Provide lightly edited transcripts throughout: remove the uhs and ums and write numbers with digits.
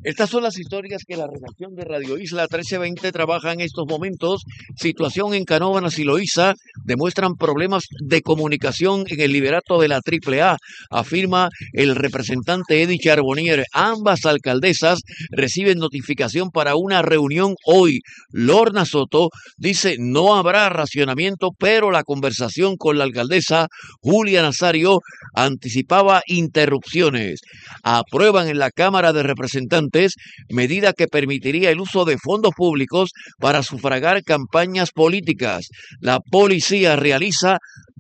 Estas son las historias que la redacción de Radio Isla 1320 trabaja en estos momentos. Situación en Canóvanas y Loíza demuestran problemas de comunicación en el liderato de la AAA, afirma el representante Eddie Charbonnier. Ambas alcaldesas reciben notificación para una reunión hoy. Lorna Soto dice no habrá racionamiento, pero la conversación con la alcaldesa Julia Nazario anticipaba interrupciones. Aprueban en la Cámara de Representantes medida que permitiría el uso de fondos públicos para sufragar campañas políticas. La policía realiza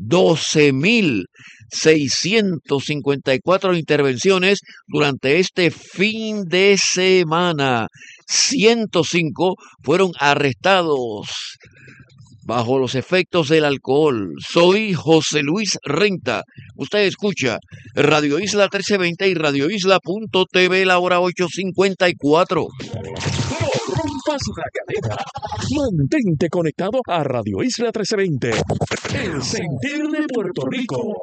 12.654 intervenciones durante este fin de semana. 105 fueron arrestados bajo los efectos del alcohol. Soy José Luis Renta. Usted escucha Radio Isla 1320 y radioisla.tv, la hora 8:54. No rompas la cadena. Mantente conectado a Radio Isla 1320. El sentir de Puerto Rico.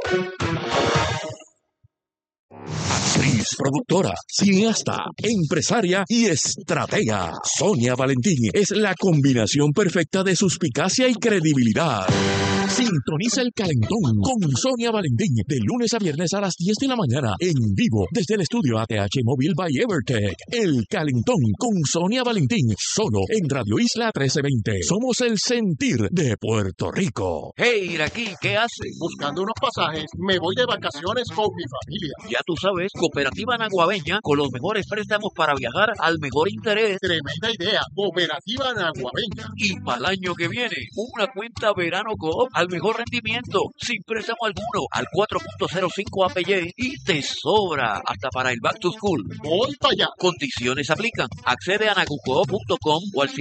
Actriz, productora, cineasta, empresaria y estratega. Sonia Valentín es la combinación perfecta de suspicacia y credibilidad. Sintoniza El Calentón con Sonia Valentín de lunes a viernes a las 10 de la mañana en vivo desde el estudio ATH Móvil by Evertech. El Calentón con Sonia Valentín solo en Radio Isla 1320. Somos el sentir de Puerto Rico. Hey, Iraquí, ¿qué haces? Buscando unos pasajes, me voy de vacaciones con mi familia. Ya tú sabes, Cooperativa Naguabeña con los mejores préstamos para viajar al mejor interés. Tremenda idea, Cooperativa Naguabeña. Y para el año que viene, una cuenta Verano Coop al mejor rendimiento, sin préstamo alguno, al 4.05 APY y te sobra hasta para el Back to School. Voy para allá. Condiciones aplican. Accede a nagucoop.com o al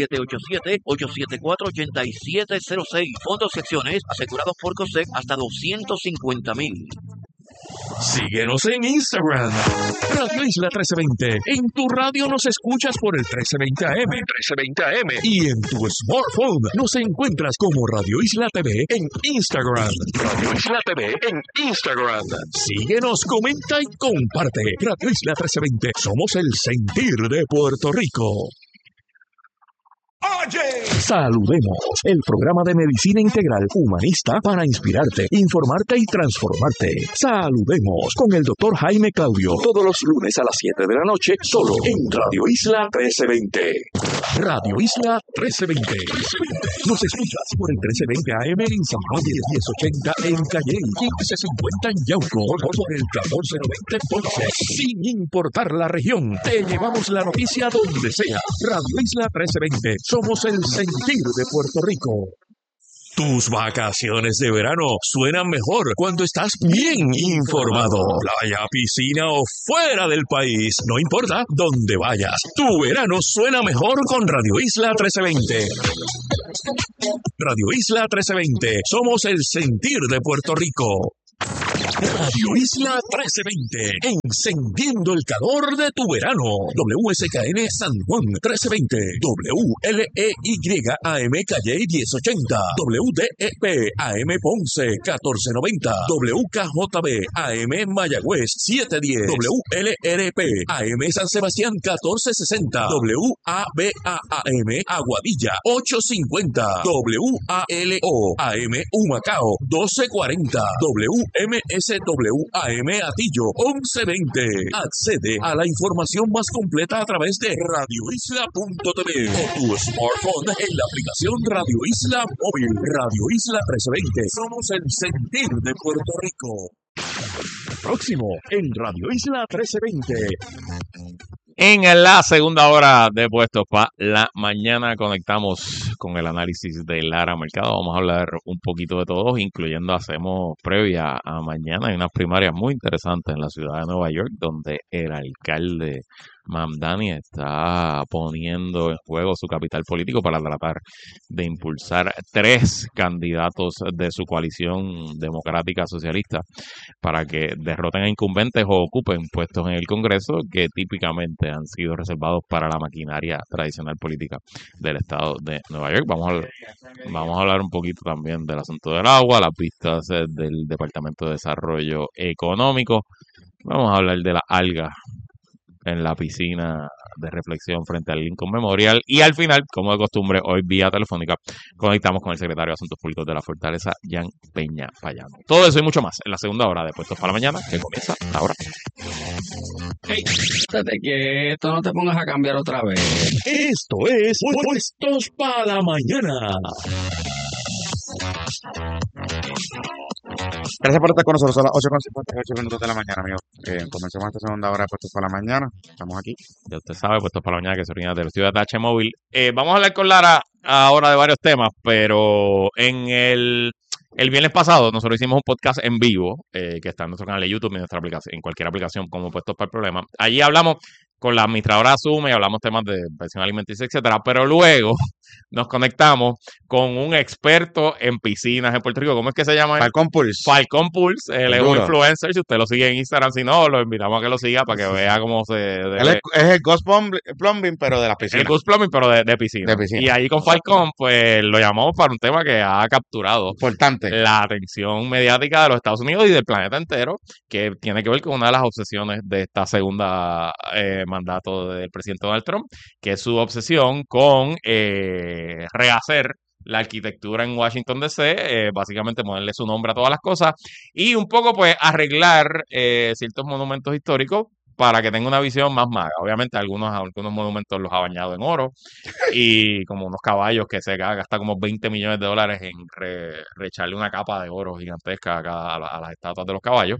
787-874-8706. Fondos y acciones asegurados por COSEC hasta 250,000. Síguenos en Instagram, Radio Isla 1320. En tu radio nos escuchas por el 1320 AM, y en tu smartphone nos encuentras como Radio Isla TV en Instagram. Radio Isla TV en Instagram. Síguenos, comenta y comparte. Radio Isla 1320. Somos el sentir de Puerto Rico. Oye, saludemos, el programa de medicina integral humanista para inspirarte, informarte y transformarte. Saludemos con el doctor Jaime Claudio, todos los lunes a las 7 de la noche, solo en Radio Isla 1320. Radio Isla 1320. Nos escuchas por el 1320 AM en San Juan y el 1080 en Calle, 1550 en Yauco, por el 1490 en Ponce. Sin importar la región, te llevamos la noticia donde sea. Radio Isla 1320. Somos el sentir de Puerto Rico. Tus vacaciones de verano suenan mejor cuando estás bien informado. Playa, piscina o fuera del país, no importa dónde vayas. Tu verano suena mejor con Radio Isla 1320. Radio Isla 1320. Somos el sentir de Puerto Rico. Radio Isla 1320, encendiendo el calor de tu verano. WSKN San Juan 1320, WLEY Calle 1080, WDEP AM Ponce 1490, WKJB AM Mayagüez 710, WLRP AM San Sebastián 1460, WABAM Aguadilla 850, WALO AM Humacao 1240, MSWAM Atillo 1120. Accede a la información más completa a través de radioisla.tv o tu smartphone en la aplicación Radio Isla Móvil. Radio Isla 1320. Somos el sentir de Puerto Rico. Próximo en Radio Isla 1320. En la segunda hora de Puestos para la Mañana conectamos con el análisis de Lara Mercado. Vamos a hablar un poquito de todos, incluyendo hacemos previa a mañana. Hay unas primarias muy interesantes en la ciudad de Nueva York, donde el alcalde Mamdani está poniendo en juego su capital político para tratar de impulsar 3 candidatos de su coalición democrática socialista para que derroten a incumbentes o ocupen puestos en el Congreso que típicamente han sido reservados para la maquinaria tradicional política del estado de Nueva York. Vamos a hablar un poquito también del asunto del agua, las vistas del Departamento de Desarrollo Económico. Vamos a hablar de las algas en la piscina de reflexión frente al Lincoln Memorial. Y al final, como de costumbre, hoy vía telefónica, conectamos con el secretario de Asuntos Públicos de la Fortaleza, Jan Peña Payano. Todo eso y mucho más en la segunda hora de Puestos para la Mañana, que comienza ahora. Hey, quítate quieto, no te pongas a cambiar otra vez. Esto es Puestos para la Mañana. Gracias por estar con nosotros. Son las 8:58 de la mañana, amigos. Comenzamos esta segunda hora de Puestos para la Mañana. Estamos aquí. Ya usted sabe, Puestos para la Mañana, que se origina del estudio de H Móvil. Vamos a hablar con Lara ahora de varios temas, pero en el viernes pasado nosotros hicimos un podcast en vivo, que está en nuestro canal de YouTube y en nuestra aplicación, en cualquier aplicación como Puestos para el Problema. Allí hablamos con la administradora Asume y hablamos temas de pensión alimenticia, etcétera, pero luego nos conectamos con un experto en piscinas en Puerto Rico. ¿Cómo es que se llama? Falcon Pulse. Falcon Pulse. Él es un Duro. influencer. Si usted lo sigue en Instagram, si no, lo invitamos a que lo siga para que vea cómo se Él es el Ghost Plumbing, pero de las piscinas. el Ghost Plumbing, pero de piscina. De piscina. Y ahí con Falcon, pues lo llamamos para un tema que ha capturado Importante. la atención mediática de los Estados Unidos y del planeta entero, que tiene que ver con una de las obsesiones de esta segunda mandato del presidente Donald Trump, que es su obsesión con rehacer la arquitectura en Washington D.C., básicamente ponerle su nombre a todas las cosas y un poco pues arreglar ciertos monumentos históricos para que tenga una visión más maga. Obviamente algunos monumentos los ha bañado en oro y como unos caballos que se gasta como $20 millones en recharle una capa de oro gigantesca a las estatuas de los caballos.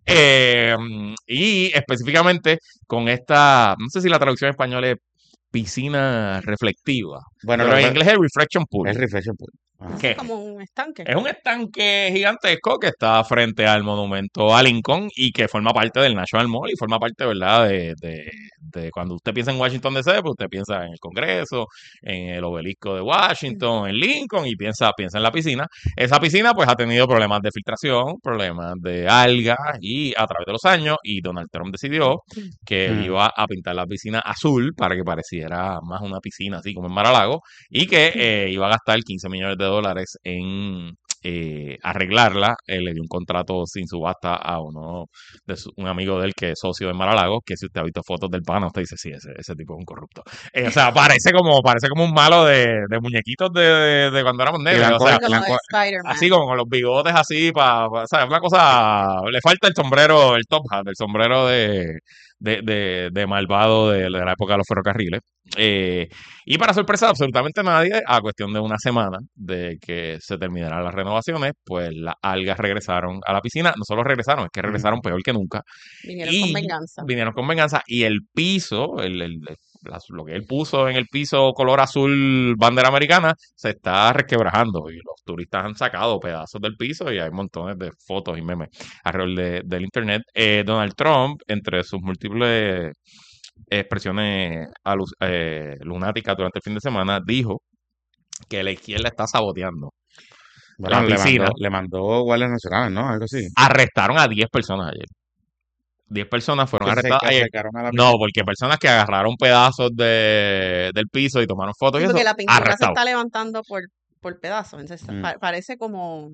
Y específicamente con esta, no sé si la traducción en español es piscina reflectiva, Bueno, pero en inglés es reflection pool. Es Reflection Pool. Ajá. ¿Qué? Es como un estanque. Es un estanque gigantesco que está frente al monumento a Lincoln y que forma parte del National Mall y forma parte, ¿verdad? De cuando usted piensa en Washington D.C., pues usted piensa en el Congreso, en el obelisco de Washington, en Lincoln y piensa en la piscina. Esa piscina pues ha tenido problemas de filtración, problemas de algas y a través de los años y Donald Trump decidió que iba a pintar la piscina azul para que pareciera más una piscina así como en Mar-a-Lago y que iba a gastar $15 millones en arreglarla. Le dio un contrato sin subasta a un amigo de él que es socio de Mar-a-Lago, que si usted ha visto fotos del pana, usted dice, sí, ese tipo es un corrupto. O sea, parece como un malo de muñequitos de cuando éramos negros. O sea, Como de Spider-Man. así como con los bigotes así, ¿sabes? Una cosa, le falta el sombrero, el top hat, el sombrero de malvado de la época de los ferrocarriles. Y para sorpresa de absolutamente nadie, a cuestión de una semana de que se terminaran las renovaciones, pues las algas regresaron a la piscina. No solo regresaron, es que regresaron peor que nunca. Vinieron con venganza. Vinieron con venganza y el piso, lo que él puso en el piso color azul bandera americana, se está resquebrajando y los turistas han sacado pedazos del piso y hay montones de fotos y memes alrededor del internet. Donald Trump, entre sus múltiples expresiones lunáticas durante el fin de semana, dijo que la izquierda está saboteando Bueno, la piscina. le mandó guardias nacionales, ¿no? Algo así. Arrestaron a 10 personas ayer. 10 personas fueron Que se arrestadas ayer. acercaron a la No, porque personas que agarraron pedazos del piso y tomaron fotos y Porque eso, la pintura se arrestados. está levantando por pedazos. Entonces, Mm. parece como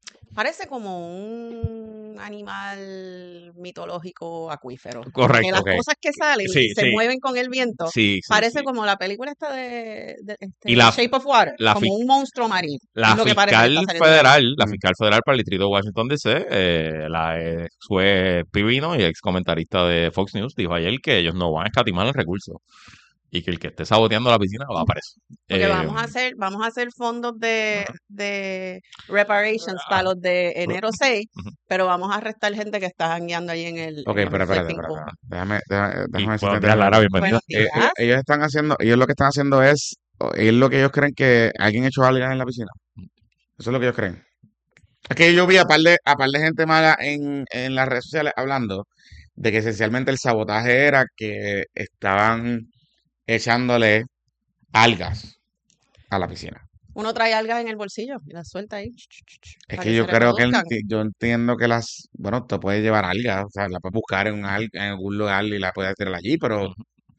un animal mitológico acuífero. Correcto, Que las ok. cosas que salen Sí, se sí. mueven con el viento. Sí, sí, Parece sí. como la película esta Y la- Shape of Water, la como un monstruo marino. La Es lo que parece que fiscal está saliendo de ahí. federal, la fiscal federal para el distrito de Washington D.C., la ex juez Pivino y ex comentarista de Fox News, dijo ayer que ellos no van a escatimar el recurso y que el que esté saboteando la piscina va preso. Porque vamos a hacer fondos de reparations para los de enero 6, Ujú. pero vamos a arrestar gente que está jangueando ahí en el Ok, en el pero espérate. surfing pool. Déjame Y decirte buenos algo. días, Lara, bienvenida. Buenos días. Ellos lo que están haciendo es lo que ellos creen que alguien echó algas en la piscina. Eso es lo que ellos creen. Es que yo vi a par de gente mala en las redes sociales hablando de que esencialmente el sabotaje era que estaban echándole algas a la piscina. Uno trae algas en el bolsillo y las suelta ahí. Es para que yo se creo que reproduzcan. yo entiendo que bueno, te puedes llevar algas, o sea, la puedes buscar en algún lugar y la puedes tirar allí, pero,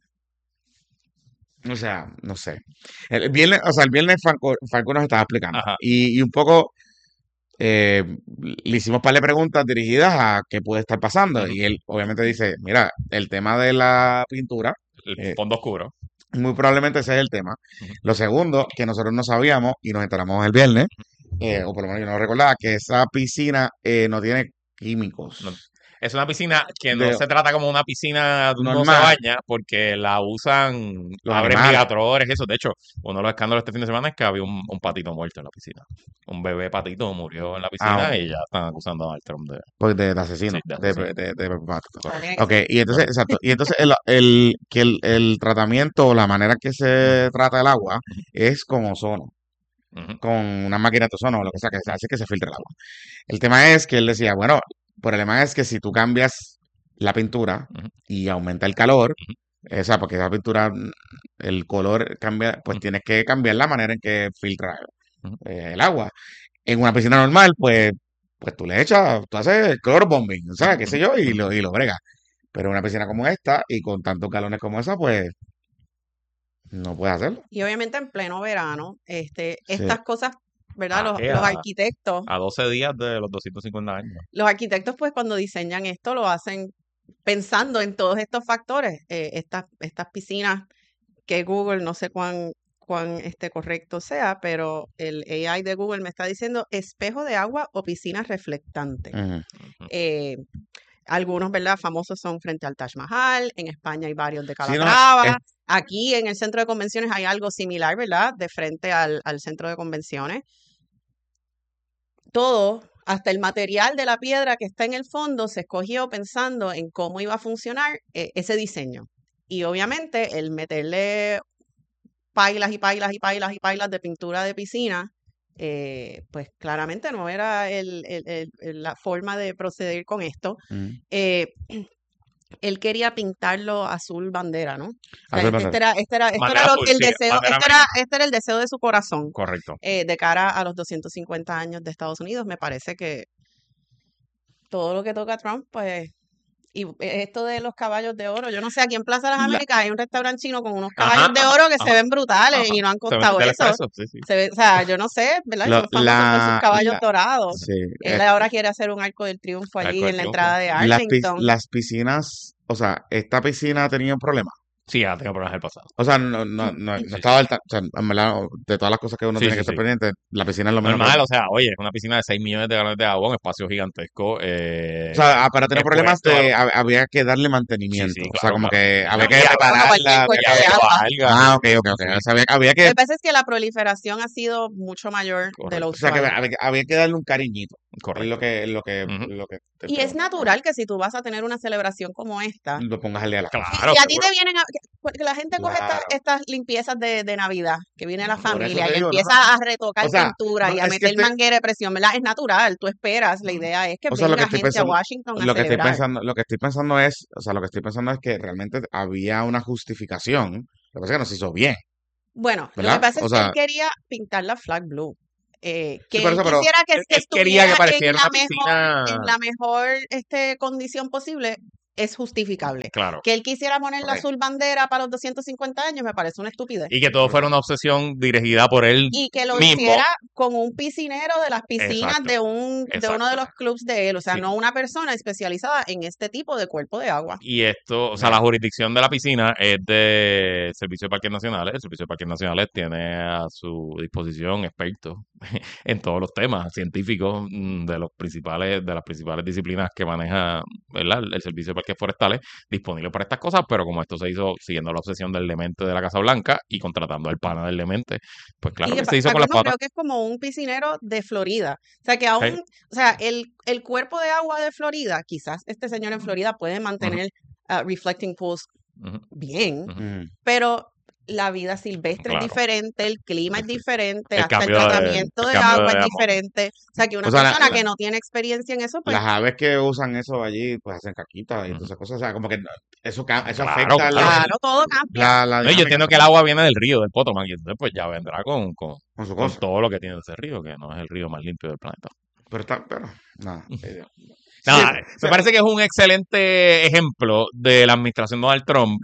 o sea, no sé. El viernes Falcón nos estaba explicando Ajá. y un poco le hicimos un par de preguntas dirigidas a qué puede estar pasando. Ujú. Y él obviamente dice, mira, el tema de la pintura, El fondo oscuro. muy probablemente ese es el tema. Ujú. Lo segundo, que nosotros no sabíamos y nos enteramos el viernes, o por lo menos yo no lo recordaba, que esa piscina no tiene químicos. No. Es una piscina que no De- se trata como una piscina donde uno se Normal. baña, porque la usan, Los abren animales. migratorios, eso. De hecho, uno de los escándalos este fin de semana es que había un patito muerto en la piscina. Un bebé patito murió en la piscina y ya están acusando a Donald Trump de... Pues de asesino, Sí, de de, asesino. Tiene Ok, que ser. y entonces, exacto, y entonces el tratamiento o la manera que se trata el agua es con ozono, Ujú. con una máquina de ozono o lo que sea, que se hace que se filtre el agua. El tema es que él decía, bueno, el problema es que si tú cambias la pintura Ujú. y aumenta el calor, Ujú. o sea, porque esa pintura, el color cambia, pues Ujú. tienes que cambiar la manera en que filtra Ujú. el agua. En una piscina normal, pues tú le echas, tú haces cloro bombing, ¿sabes? Qué sé yo, y lo bregas. Pero una piscina como esta, y con tantos galones como esa, pues no puedes hacerlo. Y obviamente en pleno verano, Sí. estas cosas, ¿verdad? ¿A qué? Los arquitectos, A 12 días de los 250 años. pues cuando diseñan esto lo hacen pensando en todos estos factores. Estas piscinas que Google, no sé cuán correcto sea, pero el AI de Google me está diciendo espejo de agua o piscina reflectante. Ujú. Ujú. Algunos, ¿verdad? Famosos son frente al Taj Mahal, en España hay varios de Sí, no, Calatrava, aquí en el centro de convenciones hay algo similar, ¿verdad? De frente al centro de convenciones. Todo, hasta el material de la piedra que está en el fondo, se escogió pensando en cómo iba a funcionar ese diseño. Y obviamente el meterle pailas y pailas y pailas y pailas de pintura de piscina, pues claramente no era la forma de proceder con esto. Ujú. Él quería pintarlo azul bandera, ¿no? O sea, Azul bandera. esto era Bandera azul, el sí, deseo, bandera este era el deseo de su corazón Correcto. de cara a los 250 años de Estados Unidos. Me parece que todo lo que toca Trump, pues, y esto de los caballos de oro, yo no sé, aquí en Plaza de las La- Américas hay un restaurante chino con unos Ajá, caballos de ajá, oro que se ajá, ven brutales ajá. y no han Se vende costado del eso. expreso, sí, sí. O sea, yo no sé, ¿verdad? Y Lo- son famosos por sus la, caballos la- dorados. sí, Él ahora quiere hacer un arco del triunfo El allí Arco en del la Triunfo. entrada de las, pis- Arlington. las piscinas, o sea, esta piscina ha tenido problemas. Sí, ya tengo problemas del pasado. O sea, no Sí, estaba o sea, en verdad, de todas las cosas que uno Sí, tiene sí, que estar sí. pendiente, la piscina es lo menos Normal, o sea, oye, es una piscina de 6 millones de galones de agua, un espacio gigantesco. O sea, para tener problemas expuesto a los- había que darle Sí, mantenimiento. sí, O sea, claro, como claro. que había Y que había Bueno, cualquier repararla, había cuestión que... de agua. Ah, ok. O Sí, sea, había Lo que... que pasa es que la proliferación ha sido mucho mayor de lo O sea, que usual. había que darle un cariñito. Es correcto. lo Ujú. que te Y es pregunto. natural que si tú vas a tener una celebración como esta, Lo pongas al día de la cosa. Claro, si a ti seguro. te vienen porque la gente coge Claro. estas limpiezas de Navidad, que viene la Por eso familia te y digo, empieza a retocar O sea, pintura no, y a es que meter manguera de presión, ¿verdad? Es natural, tú esperas, la idea es que O sea, lo que venga estoy gente a pensando, Washington a lo que estoy celebrar. pensando, lo que estoy pensando es, o sea, lo que estoy pensando es que realmente había una justificación. Lo que pasa es que no se hizo bien, Bueno, lo que ¿verdad? pasa O es que él sea, quería pintar la flag blue. Que sí, por él eso, pero quisiera que Él quería estuviera que en pareciera la una mejor, piscina. condición posible es justificable. Claro. Que él quisiera poner la Ok. azul bandera para los 250 años me parece una estupidez. Y que todo fuera una obsesión dirigida por él Y que lo mismo. hiciera con un piscinero de las piscinas Exacto, de uno de exacto. los clubs de él, o sea, Sí. no una persona especializada en este tipo de cuerpo de agua. Y esto, o sea, la jurisdicción de la piscina es de Servicio de Parques Nacionales. El Servicio de Parques Nacionales tiene a su disposición expertos en todos los temas científicos de las principales disciplinas que maneja, ¿verdad? El Servicio de Parques Forestales, disponible para estas cosas, pero como esto se hizo siguiendo la obsesión del demente de la Casa Blanca y contratando al pana del demente, pues claro Y que se hizo con Paco, las no patas. creo que es como un piscinero de Florida. O sea, que aún, o sea, el cuerpo de agua de Florida, quizás este señor en Florida puede mantener reflecting pools Ujú, bien, ujú. mm, pero la vida silvestre Claro. es diferente, el clima es Sí. diferente, El hasta el cambio de- tratamiento el de cambio agua de es agua. diferente. O sea, que una O sea, persona que no tiene experiencia en eso, pues las aves que usan eso allí, pues hacen caquitas y todas esas cosas. O sea, como que eso Claro, afecta claro, todo cambia. la No, yo dinámica entiendo que el agua viene del río, del Potomac, y entonces pues ya vendrá con con su con cosa. todo lo que tiene ese río, que no es el río más limpio del planeta. Pero, nada. Nada, Sí, o me sea, parece que es un excelente ejemplo de la administración Donald Trump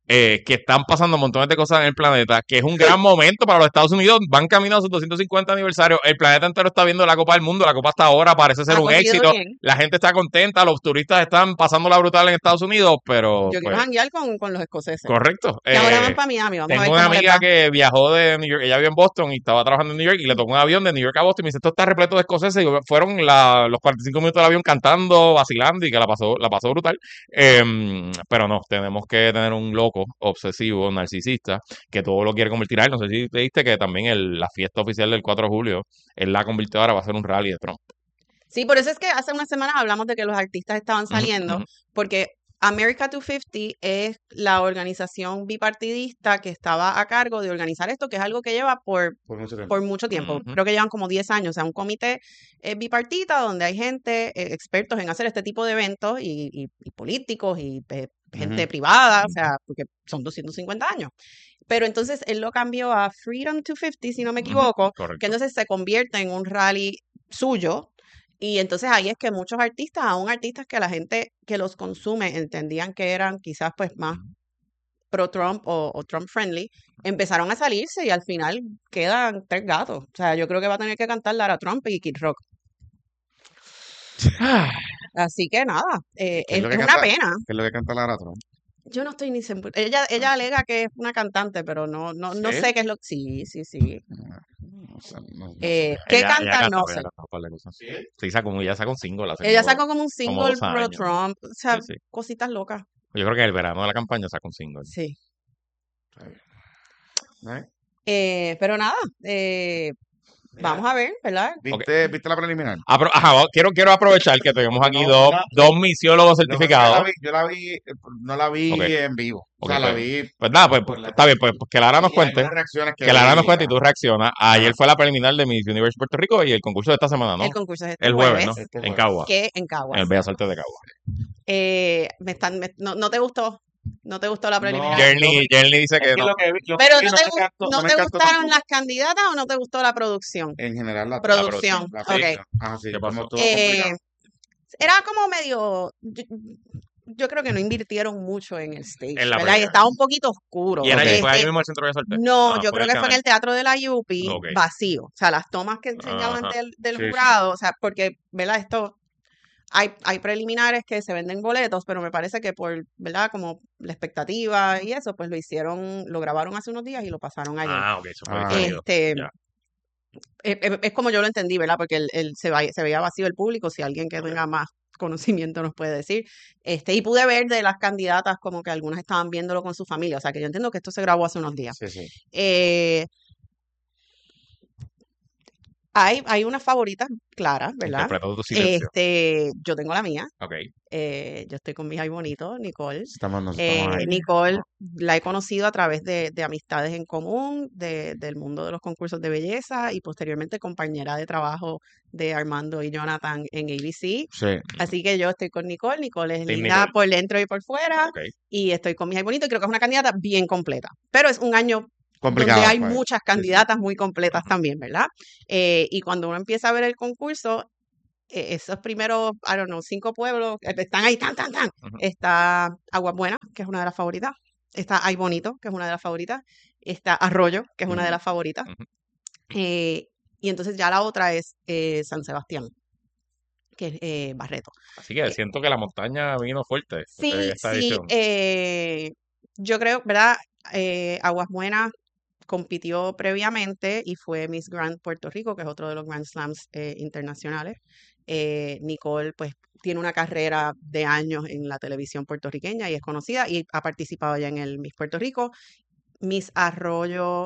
que están pasando montones de cosas en el planeta, que es un gran momento para los Estados Unidos. Van camino a su 250 aniversario. El planeta entero está viendo la Copa del Mundo. La Copa hasta ahora parece ser Ha un cogido éxito. bien. La gente está contenta. Los turistas están pasándola brutal en Estados Unidos, pero Yo quiero pues, janguear con los escoceses. correcto. Que ahora van para Miami. Vamos a ver Tengo una cómo les amiga va. que viajó de New York, ella vive en Boston y estaba trabajando en New York y le tocó un avión de New York a Boston y me dice, esto está repleto de escoceses y fueron los 45 minutos del avión cantando, vacilando y que la pasó brutal. Pero no, tenemos que tener un loco obsesivo, narcisista, que todo lo quiere convertir a él. No sé si te diste que también la fiesta oficial del 4 de julio, él la convirtió ahora, va a ser un rally de Trump. Sí, por eso es que hace unas semanas hablamos de que los artistas estaban Ujú, saliendo, ujú. porque America 250 es la organización bipartidista que estaba a cargo de organizar esto, que es algo que lleva por mucho tiempo. mucho tiempo. Ujú. Creo que llevan como 10 años. O sea, un comité bipartita donde hay gente, expertos en hacer este tipo de eventos y políticos y gente Ujú. privada, o sea, porque son 250 años. Pero entonces él lo cambió a Freedom 250, si no me Ujú, equivoco, que correcto. entonces se convierte en un rally suyo. Y entonces ahí es que muchos artistas, aún artistas que la gente que los consume entendían que eran quizás pues más pro-Trump o Trump friendly, empezaron a salirse y al final quedan 3 gatos. O sea, yo creo que va a tener que cantar Lara Trump y Kid Rock. Así que nada, ¿Qué es es lo que una canta? pena. ¿Qué es lo que canta Lara Trump? Yo no estoy ni segura. Ella alega que es una cantante, pero no ¿Sí? sé qué es lo que... Sí, sí, sí. No sé, no ¿Qué Ella canta? canta, No ella sé. canta un par de cosas. Sí, ella sacó un single hace Ella como sacó como un single 2 años. pro-Trump. O sea, Sí, sí. cositas locas. Yo creo que en el verano de la campaña sacó un single. Sí. ¿Eh? Pero nada, vamos a ver, ¿verdad? ¿Viste la preliminar? Quiero aprovechar que tenemos aquí No, dos misiólogos Yo la certificados. vi, no la vi Ok. en vivo. O Ok, sea, la pues, vi pues nada, pues por la está bien, pues que Lara nos y cuente. algunas reacciones Que Lara nos vi, cuente y tú reaccionas. Ayer Ajá. fue la preliminar de Miss Universe Puerto Rico y el concurso de esta semana, ¿no? El concurso es este El jueves, ¿no? Este En jueves. Cagua. que en En Caguas. el Bellas Artes de Cagua. ¿No te gustó? ¿No te gustó la preliminar? Jerny dice que no. Pero no ¿no me te encantó gustaron tampoco. las candidatas o no te gustó la producción? En general, la Producción, la ok. producción. Ah, sí, ¿Qué como pasó? todo Eh, complicado. Era como medio... Yo creo que no invirtieron mucho en el stage, En la ¿verdad? Y primera. estaba un poquito oscuro. Y era Ok. fue ahí mismo el Centro de Bellas Artes. No, Ah, yo fue creo en el que fue en canal. el Teatro de la UPI Ok. vacío. O sea, las tomas que enseñaban Ajá. del Sí, sí. jurado, o sea, porque, ¿verdad? Esto, hay preliminares que se venden boletos, pero me parece que por, ¿verdad? Como la expectativa y eso, pues lo grabaron hace unos días y lo pasaron ayer. Ah, ok, eso fue Ah. diferido. Este, Ya. es como yo lo entendí, ¿verdad? Porque se veía vacío el público, si alguien que tenga más conocimiento nos puede decir. Y pude ver de las candidatas como que algunas estaban viéndolo con su familia, o sea que yo entiendo que esto se grabó hace unos días. Sí, sí. Hay unas favoritas claras, ¿verdad? Interpretando tu silencio. Yo tengo la mía. Ok. Yo estoy con mi hija bonito, Nicole. Estamos ahí. Nicole la he conocido a través de amistades en común, del mundo de los concursos de belleza y posteriormente compañera de trabajo de Armando y Jonathan en ABC. Sí. Así que yo estoy con Nicole. Nicole es Team linda Nicole. por dentro y por fuera. Ok. Y estoy con mi hija bonito y creo que es una candidata bien completa. Pero es un año Complicado. donde hay pues. muchas Sí, sí. candidatas muy completas también, ¿verdad? Y cuando uno empieza a ver el concurso, esos primeros, 5 pueblos están ahí, tan. Ujú. Está Aguas Buenas, que es una de las favoritas. Está Ay Bonito, que es una de las favoritas. Está Arroyo, que es una de las favoritas. Ujú. Y entonces ya la otra es San Sebastián, que es Barreto. Así que siento que la montaña vino fuerte Sí, esta sí. edición. Yo creo, ¿verdad? Aguas Buenas compitió previamente y fue Miss Grand Puerto Rico, que es otro de los Grand Slams internacionales. Nicole, pues, tiene una carrera de años en la televisión puertorriqueña y es conocida y ha participado ya en el Miss Puerto Rico. Miss Arroyo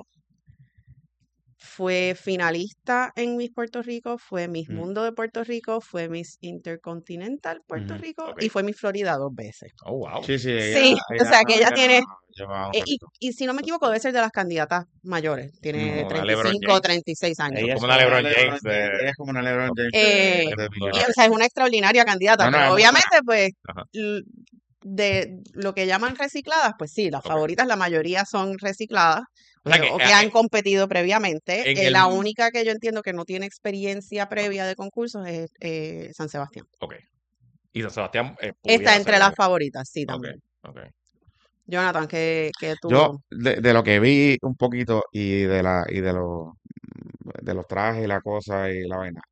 fue finalista en Miss Puerto Rico, fue Miss Mundo de Puerto Rico, fue Miss Intercontinental Puerto Ujú. Rico Ok. y fue Miss Florida 2 veces. Oh, wow. Sí, sí. Sí, o sea que ella tiene... lleva un y ratito. si no me equivoco, debe ser de las candidatas mayores. Tiene Como una LeBron 35 o James. 36 años. Ella como es una LeBron James Ella es como una LeBron James Eh, de de- Billionaire. O sea, es una extraordinaria candidata, No, no, pero es obviamente, pues, Ajá. de lo que llaman recicladas, pues sí, las Ok. favoritas, la mayoría son recicladas O sea o que, que han competido previamente. en La el- única que yo entiendo que no tiene experiencia previa de concursos es San Sebastián. Ok. Y San Sebastián Está pudiera entre ser las la- favoritas, sí, Ok, también. ok. Jonathan, que tú... Yo, de lo que vi un poquito y de los trajes y la cosa y la vaina,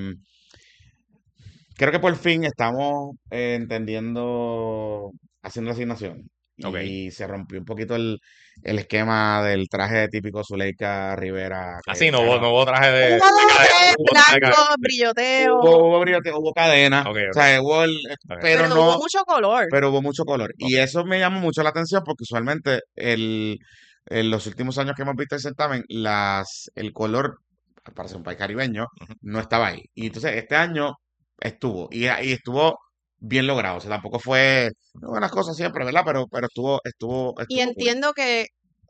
creo que por fin estamos entendiendo, haciendo la asignación. Ok. Y se rompió un poquito el esquema del traje típico Zuleika Rivera. Así no hubo traje de... Hubo hubo traje de blanco, brilloteo, Hubo cadena, Ok, o sea, hubo pero pero no, hubo mucho color. pero hubo mucho color. Y eso me llamó mucho la atención porque usualmente en los últimos años que hemos visto el certamen, el color, para ser un país caribeño, Ujú. no estaba ahí. Y entonces este año estuvo, y estuvo bien logrado. O sea, tampoco fue buenas cosas siempre, ¿verdad? Pero estuvo Y cool. entiendo que,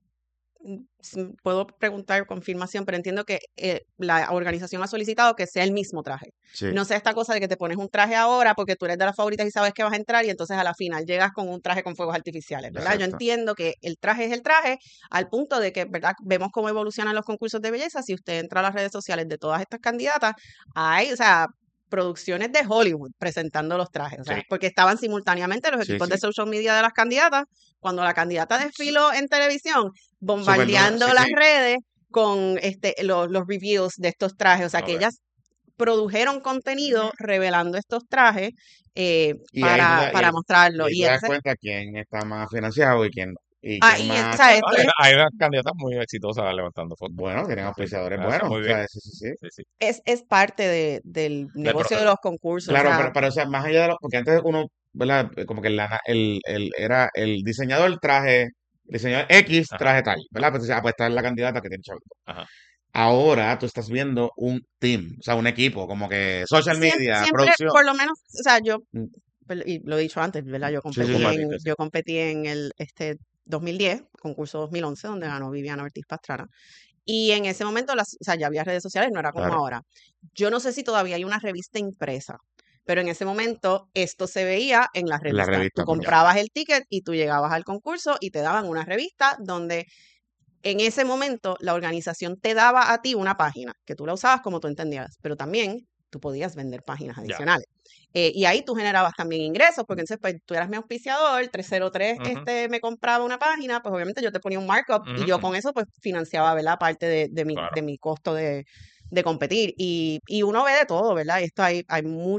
puedo preguntar confirmación, pero entiendo que la organización ha solicitado que sea el mismo traje. Sí. No sea esta cosa de que te pones un traje ahora porque tú eres de las favoritas y sabes que vas a entrar y entonces a la final llegas con un traje con fuegos artificiales, ¿verdad? Yo Exacto. entiendo que el traje es el traje al punto de que, ¿verdad? Vemos cómo evolucionan los concursos de belleza. Si usted entra a las redes sociales de todas estas candidatas, hay, o sea, producciones de Hollywood presentando los trajes, o sea, Sí. porque estaban simultáneamente los Sí, equipos sí. de social media de las candidatas, cuando la candidata desfiló en televisión, Súper bombardeando duro, las sí. redes con los reviews de estos trajes, o sea, que Ok. ellas produjeron contenido revelando estos trajes Y ahí para mostrarlo. y Y te das entonces, cuenta quién está más financiado y quién no. Y o quién más, sea, esto Hay unas candidatas muy exitosas levantando fondos. bueno, tienen Sí, auspiciadores lo hacen buenos. muy O bien. sea, sí, sí, sí. Sí, sí. es parte del negocio de los concursos, o Claro, sea, pero o sea, más allá de lo, porque antes uno, ¿verdad? Como que era el diseñador traje, diseñador X Ajá. traje tal, ¿verdad? Pues, pues está la candidata que tiene chavito. Ajá. Ahora tú estás viendo un team, o sea, un equipo, como que social media, siempre, producción. por lo menos, o sea, yo, Mm, y lo he dicho antes, ¿verdad? Yo Sí, sí, competí sí. en, yo competí en el 2010, concurso 2011, donde ganó Viviana Ortiz Pastrana. Y en ese momento, o sea, ya había redes sociales, no era como Claro. ahora. Yo no sé si todavía hay una revista impresa, pero en ese momento esto se veía en las En la revistas. revista, Tú porque comprabas el ticket y tú llegabas al concurso y te daban una revista donde en ese momento la organización te daba a ti una página que tú la usabas como tú entendías, pero también tú podías vender páginas Ya. adicionales. Y ahí tú generabas también ingresos, porque entonces pues tú eras mi auspiciador, 303 Ujú. me compraba una página, pues obviamente yo te ponía un markup y yo Ujú. con eso pues financiaba, ¿verdad? Parte de Claro. mi costo de competir. Y uno ve de todo, ¿verdad? Y esto hay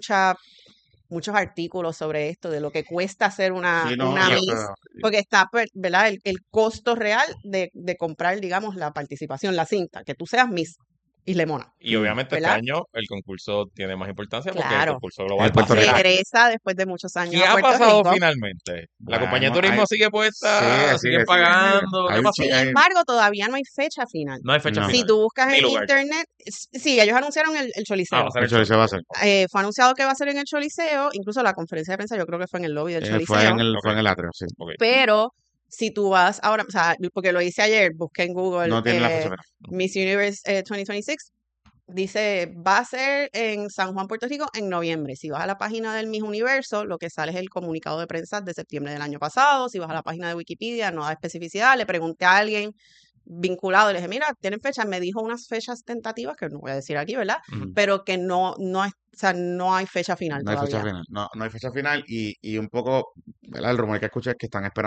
muchos artículos sobre esto, de lo que cuesta hacer una sí, no, Miss, porque está, pues, ¿verdad? El costo real de comprar, digamos, la participación, la cinta, que tú seas Miss Isla Mona, Y obviamente este ¿verdad? año el concurso tiene más importancia porque el Claro. concurso global En Puerto va a ser Rico. Regresa después de muchos años ¿Qué a ha Puerto pasado Rico. finalmente? ¿La compañía de Bueno, turismo sigue puesta? sigue, ¿Siguen sigue. pagando? Hay ¿Qué un pasó? chi- Sin embargo, todavía no hay fecha final. No hay fecha No. Si final. tú buscas Ni en lugar. internet, sí, ellos anunciaron el Ah, Choliseo. va a ser El Choliseo va a ser. Fue anunciado que va a ser en el Choliseo, incluso la conferencia de prensa yo creo que fue en el lobby del Fue Choliseo. en el, Ok. fue en el atrio, sí. Ok. Pero si tú vas ahora, o sea, porque lo hice ayer, busqué en Google No tiene la fecha final. Miss Universe 2026, dice, va a ser en San Juan, Puerto Rico, en noviembre. Si vas a la página del Miss Universo, lo que sale es el comunicado de prensa de septiembre del año pasado. Si vas a la página de Wikipedia, no da especificidad. Le pregunté a alguien vinculado, le dije, mira, ¿tienen fechas? Me dijo unas fechas tentativas, que no voy a decir aquí, ¿verdad? Ujú. Pero que no hay fecha final No hay todavía. fecha final. No hay fecha final y un poco, ¿verdad? El rumor que escuché es que están esperando